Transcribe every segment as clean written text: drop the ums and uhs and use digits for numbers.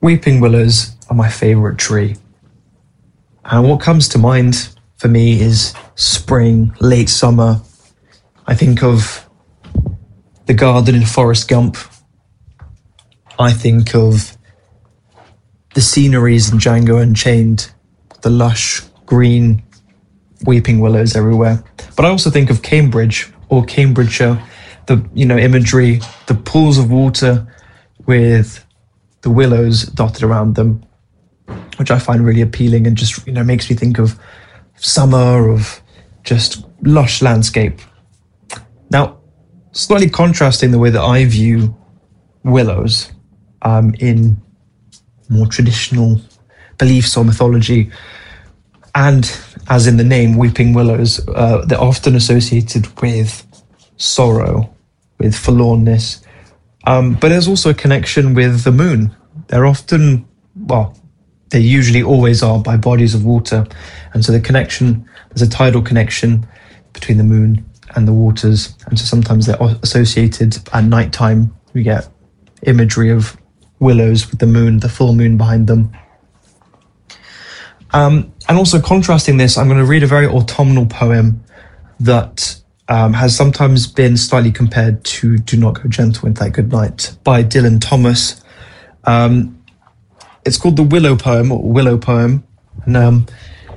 weeping willows are my favourite tree. And what comes to mind for me is spring, late summer. I think of the garden in Forrest Gump. I think of the sceneries in Django Unchained, the lush green weeping willows everywhere. But I also think of Cambridge or Cambridgeshire, the imagery, the pools of water with the willows dotted around them, which I find really appealing and just makes me think of summer, of just lush landscape. Now, slightly contrasting the way that I view willows in more traditional beliefs or mythology, and as in the name, weeping willows, they're often associated with sorrow, with forlornness. But there's also a connection with the moon. They're often, they usually always are by bodies of water. And so there's a tidal connection between the moon and the waters. And so sometimes they're associated at nighttime. We get imagery of willows with the moon, the full moon behind them. And also contrasting this, I'm going to read a very autumnal poem that has sometimes been slightly compared to Do Not Go Gentle Into That Good Night by Dylan Thomas. It's called the Willow Poem, or Willow Poem, and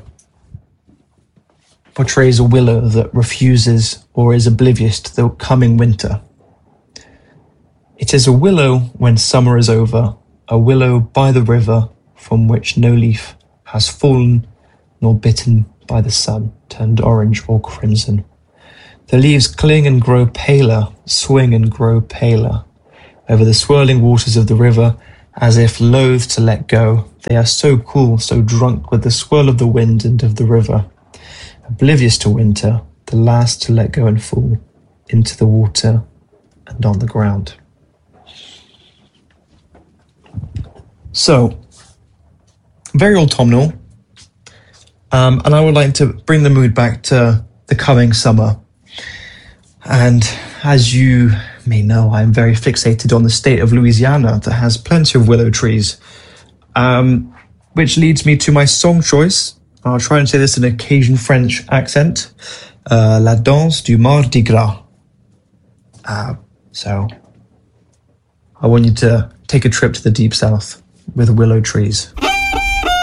portrays a willow that refuses or is oblivious to the coming winter. It is a willow when summer is over, a willow by the river from which no leaf has fallen, nor bitten by the sun, turned orange or crimson. The leaves cling and grow paler, swing and grow paler. Over the swirling waters of the river, as if loath to let go, they are so cool, so drunk with the swirl of the wind and of the river. Oblivious to winter, the last to let go and fall into the water and on the ground. So, very autumnal, and I would like to bring the mood back to the coming summer. And as you may know, I'm very fixated on the state of Louisiana that has plenty of willow trees, which leads me to my song choice. I'll try and say this in a Cajun French accent. La Danse du Mardi Gras. So I want you to take a trip to the Deep South with willow trees.